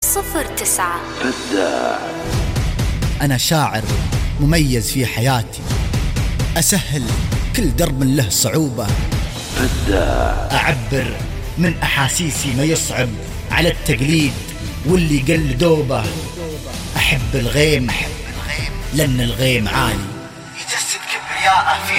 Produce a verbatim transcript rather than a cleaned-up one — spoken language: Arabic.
صفر تسعة. أنا شاعر مميز في حياتي، أسهل كل درب له صعوبة، أعبر من أحاسيسي ما يصعب على التقليد واللي قل دوبه. أحب الغيم لأن الغيم عالي يجسد كبرياءه في